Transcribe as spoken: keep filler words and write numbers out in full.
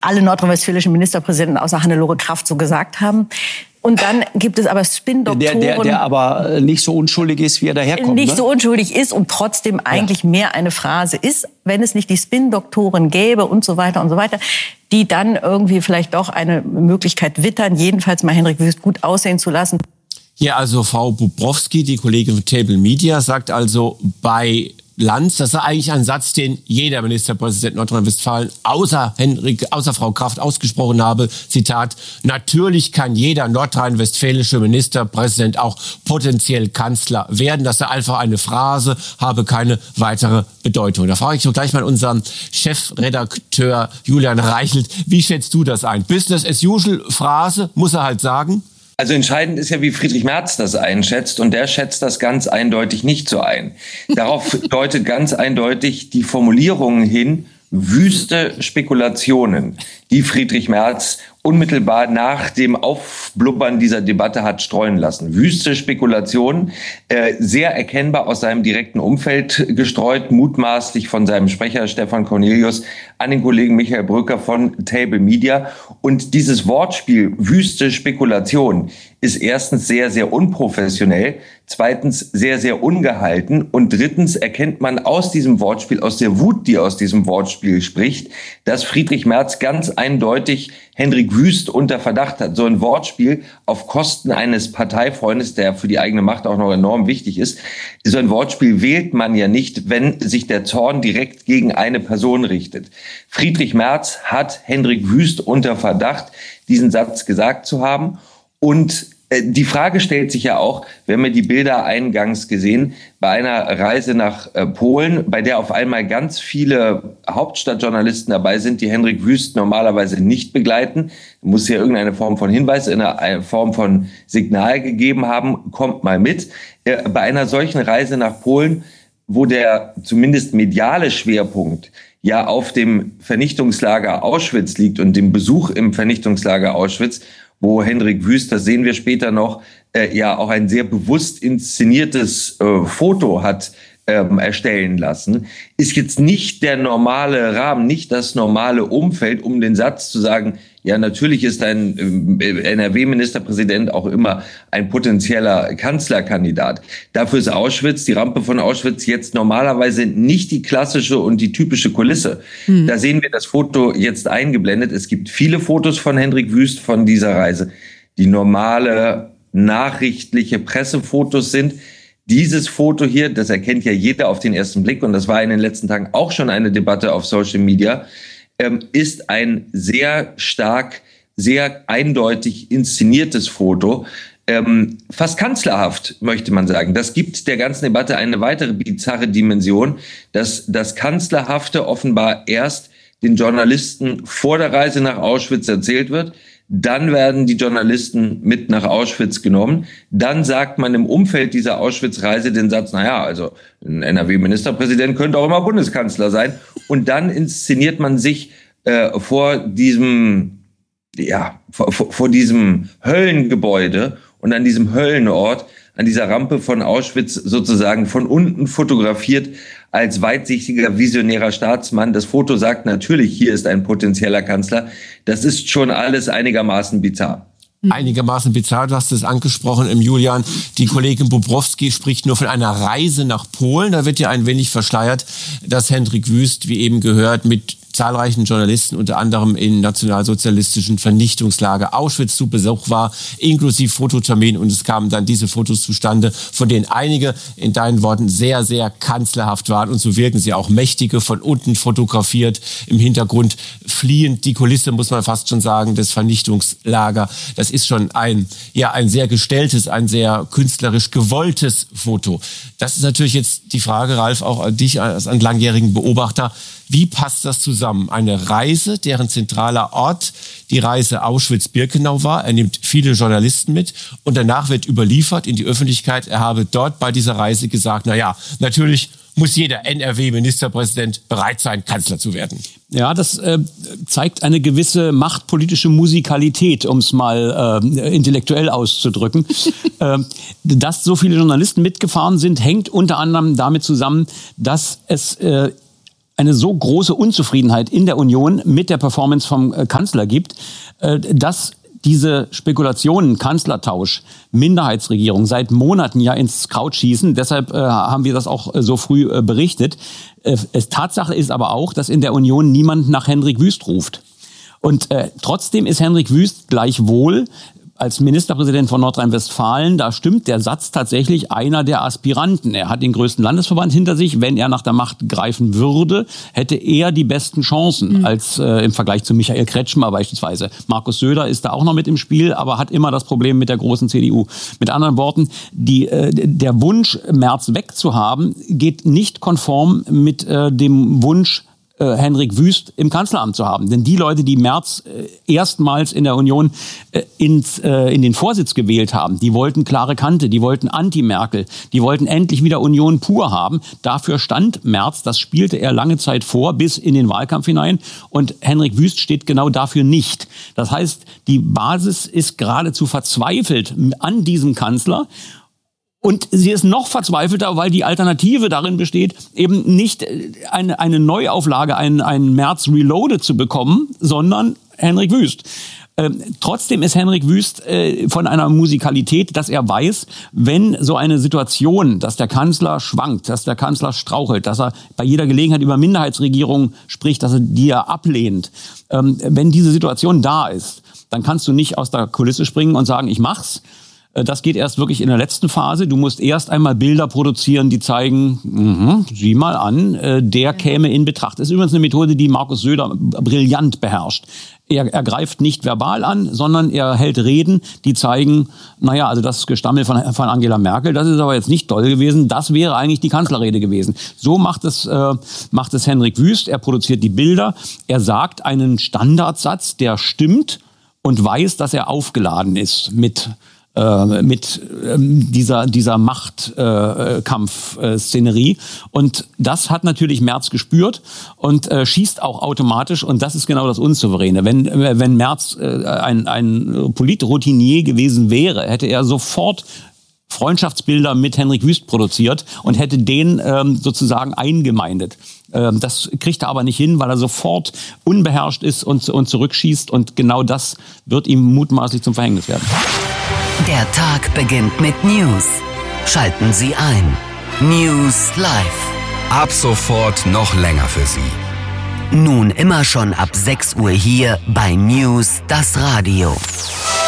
alle nordrhein-westfälischen Ministerpräsidenten außer Hannelore Kraft so gesagt haben. Und dann gibt es aber Spin-Doktoren. Der, der, der aber nicht so unschuldig ist, wie er daherkommt. Nicht ne? so unschuldig ist und trotzdem eigentlich ja. mehr eine Phrase ist, wenn es nicht die Spin-Doktoren gäbe und so weiter und so weiter, die dann irgendwie vielleicht doch eine Möglichkeit wittern, jedenfalls mal Hendrik Wüst gut aussehen zu lassen. Ja, also Frau Bubrowski, die Kollegin von Table Media, sagt also bei Lanz, das ist eigentlich ein Satz, den jeder Ministerpräsident Nordrhein-Westfalen außer Henrik, außer Frau Kraft ausgesprochen habe. Zitat: Natürlich kann jeder nordrhein-westfälische Ministerpräsident auch potenziell Kanzler werden. Das ist einfach eine Phrase, habe keine weitere Bedeutung. Da frage ich doch gleich mal unseren Chefredakteur Julian Reichelt: Wie schätzt du das ein? Business as usual Phrase, muss er halt sagen? Also entscheidend ist ja, wie Friedrich Merz das einschätzt, und der schätzt das ganz eindeutig nicht so ein. Darauf deutet ganz eindeutig die Formulierung hin: wüste Spekulationen, die Friedrich Merz unmittelbar nach dem Aufblubbern dieser Debatte hat streuen lassen. Wüste Spekulationen, äh, sehr erkennbar aus seinem direkten Umfeld gestreut, mutmaßlich von seinem Sprecher Stefan Cornelius an den Kollegen Michael Brücker von Table Media. Und dieses Wortspiel wüste Spekulation ist erstens sehr, sehr unprofessionell, zweitens sehr, sehr ungehalten und drittens erkennt man aus diesem Wortspiel, aus der Wut, die aus diesem Wortspiel spricht, dass Friedrich Merz ganz eindeutig Hendrik Wüst unter Verdacht hat. So ein Wortspiel auf Kosten eines Parteifreundes, der für die eigene Macht auch noch enorm wichtig ist. So ein Wortspiel wählt man ja nicht, wenn sich der Zorn direkt gegen eine Person richtet. Friedrich Merz hat Hendrik Wüst unter Verdacht, diesen Satz gesagt zu haben. Und die Frage stellt sich ja auch, wir haben ja die Bilder eingangs gesehen, bei einer Reise nach äh, Polen, bei der auf einmal ganz viele Hauptstadtjournalisten dabei sind, die Hendrik Wüst normalerweise nicht begleiten. Muss ja irgendeine Form von Hinweis, eine, eine Form von Signal gegeben haben, kommt mal mit. Äh, bei einer solchen Reise nach Polen, wo der zumindest mediale Schwerpunkt ja auf dem Vernichtungslager Auschwitz liegt und dem Besuch im Vernichtungslager Auschwitz, wo Hendrik Wüst, das sehen wir später noch, äh, ja auch ein sehr bewusst inszeniertes äh, Foto hat ähm, erstellen lassen, ist jetzt nicht der normale Rahmen, nicht das normale Umfeld, um den Satz zu sagen, ja, natürlich ist ein äh, N R W-Ministerpräsident auch immer ein potenzieller Kanzlerkandidat. Dafür ist Auschwitz, die Rampe von Auschwitz, jetzt normalerweise nicht die klassische und die typische Kulisse. Mhm. Da sehen wir das Foto jetzt eingeblendet. Es gibt viele Fotos von Hendrik Wüst von dieser Reise, die normale, nachrichtliche Pressefotos sind. Dieses Foto hier, das erkennt ja jeder auf den ersten Blick, und das war in den letzten Tagen auch schon eine Debatte auf Social Media, ist ein sehr stark, sehr eindeutig inszeniertes Foto, ähm, fast kanzlerhaft, möchte man sagen. Das gibt der ganzen Debatte eine weitere bizarre Dimension, dass das Kanzlerhafte offenbar erst den Journalisten vor der Reise nach Auschwitz erzählt wird. Dann werden die Journalisten mit nach Auschwitz genommen. Dann sagt man im Umfeld dieser Auschwitz-Reise den Satz, naja, also ein N R W-Ministerpräsident könnte auch immer Bundeskanzler sein. Und dann inszeniert man sich äh, vor diesem, ja, vor, vor diesem Höllengebäude und an diesem Höllenort, an dieser Rampe von Auschwitz sozusagen von unten fotografiert als weitsichtiger, visionärer Staatsmann. Das Foto sagt natürlich, hier ist ein potenzieller Kanzler. Das ist schon alles einigermaßen bizarr. Einigermaßen bizarr, du hast es angesprochen, im Julian. Die Kollegin Bubrowski spricht nur von einer Reise nach Polen. Da wird ja ein wenig verschleiert, dass Hendrik Wüst, wie eben gehört, mit zahlreichen Journalisten, unter anderem in nationalsozialistischen Vernichtungslager Auschwitz zu Besuch war, inklusive Fototermin, und es kamen dann diese Fotos zustande, von denen einige in deinen Worten sehr, sehr kanzlerhaft waren, und so wirken sie auch mächtige, von unten fotografiert, im Hintergrund fliehend, die Kulisse, muss man fast schon sagen, des Vernichtungslager. Das ist schon ein, ja, ein sehr gestelltes, ein sehr künstlerisch gewolltes Foto. Das ist natürlich jetzt die Frage, Ralf, auch an dich als einen langjährigen Beobachter. Wie passt das zusammen? Eine Reise, deren zentraler Ort die Reise Auschwitz-Birkenau war. Er nimmt viele Journalisten mit und danach wird überliefert in die Öffentlichkeit, er habe dort bei dieser Reise gesagt, na ja, natürlich muss jeder N R W-Ministerpräsident bereit sein, Kanzler zu werden. Ja, das äh, zeigt eine gewisse machtpolitische Musikalität, um es mal äh, intellektuell auszudrücken. äh, dass so viele Journalisten mitgefahren sind, hängt unter anderem damit zusammen, dass es äh, eine so große Unzufriedenheit in der Union mit der Performance vom äh, Kanzler gibt, äh, dass diese Spekulationen, Kanzlertausch, Minderheitsregierung seit Monaten ja ins Kraut schießen. Deshalb äh, haben wir das auch äh, so früh äh, berichtet. Äh, es, Tatsache ist aber auch, dass in der Union niemand nach Hendrik Wüst ruft. Und äh, trotzdem ist Hendrik Wüst gleichwohl als Ministerpräsident von Nordrhein-Westfalen, da stimmt der Satz tatsächlich, einer der Aspiranten. Er hat den größten Landesverband hinter sich. Wenn er nach der Macht greifen würde, hätte er die besten Chancen mhm. als äh, im Vergleich zu Michael Kretschmer beispielsweise. Markus Söder ist da auch noch mit im Spiel, aber hat immer das Problem mit der großen C D U. Mit anderen Worten, die, äh, der Wunsch, Merz wegzuhaben, geht nicht konform mit äh, dem Wunsch, Hendrik Wüst im Kanzleramt zu haben. Denn die Leute, die Merz äh, erstmals in der Union äh, ins, äh, in den Vorsitz gewählt haben, die wollten klare Kante, die wollten Anti-Merkel, die wollten endlich wieder Union pur haben. Dafür stand Merz, das spielte er lange Zeit vor, bis in den Wahlkampf hinein. Und Hendrik Wüst steht genau dafür nicht. Das heißt, die Basis ist geradezu verzweifelt an diesem Kanzler. Und sie ist noch verzweifelter, weil die Alternative darin besteht, eben nicht eine, eine Neuauflage, einen, einen Merz Reloaded zu bekommen, sondern Hendrik Wüst. Ähm, trotzdem ist Hendrik Wüst äh, von einer Musikalität, dass er weiß, wenn so eine Situation, dass der Kanzler schwankt, dass der Kanzler strauchelt, dass er bei jeder Gelegenheit über Minderheitsregierungen spricht, dass er die er ablehnt. Ähm, wenn diese Situation da ist, dann kannst du nicht aus der Kulisse springen und sagen, ich mach's. Das geht erst wirklich in der letzten Phase. Du musst erst einmal Bilder produzieren, die zeigen, mh, sieh mal an, äh, der käme in Betracht. Das ist übrigens eine Methode, die Markus Söder brillant beherrscht. Er, er greift nicht verbal an, sondern er hält Reden, die zeigen, naja, also das Gestammel von, von Angela Merkel, das ist aber jetzt nicht toll gewesen. Das wäre eigentlich die Kanzlerrede gewesen. So macht es, äh, macht es Hendrik Wüst. Er produziert die Bilder. Er sagt einen Standardsatz, der stimmt und weiß, dass er aufgeladen ist mit Äh, mit ähm, dieser dieser Machtkampf-Szenerie. Äh, und das hat natürlich Merz gespürt und äh, schießt auch automatisch. Und das ist genau das Unsouveräne. Wenn äh, wenn Merz äh, ein, ein Politroutinier gewesen wäre, hätte er sofort Freundschaftsbilder mit Hendrik Wüst produziert und hätte den ähm, sozusagen eingemeindet. Ähm, das kriegt er aber nicht hin, weil er sofort unbeherrscht ist und, und zurückschießt. Und genau das wird ihm mutmaßlich zum Verhängnis werden. Der Tag beginnt mit News. Schalten Sie ein. News Live. Ab sofort noch länger für Sie. Nun immer schon ab sechs Uhr hier bei News das Radio.